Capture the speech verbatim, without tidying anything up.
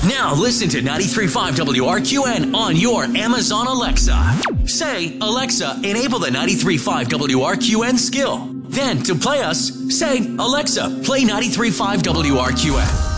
Now listen to ninety-three point five W R Q N on your Amazon Alexa. Say, Alexa, enable the ninety-three point five W R Q N skill. Then, to play us, say, Alexa, play ninety-three point five W R Q N.